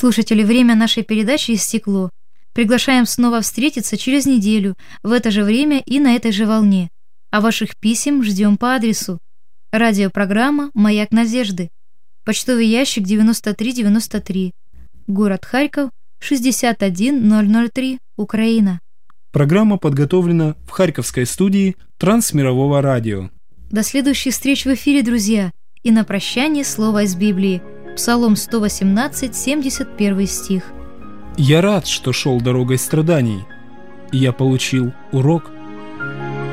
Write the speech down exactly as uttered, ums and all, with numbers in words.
Слушатели, время нашей передачи истекло. Приглашаем снова встретиться через неделю, в это же время и на этой же волне. А ваших писем ждем по адресу: радиопрограмма «Маяк надежды», почтовый ящик девяносто три девяносто три, город Харьков, шестьдесят один ноль ноль три, Украина. Программа подготовлена в Харьковской студии Трансмирового радио. До следующих встреч в эфире, друзья. И на прощание слово из Библии. Псалом сто восемнадцать, семьдесят первый стих. «Я рад, что шел дорогой страданий, и я получил урок,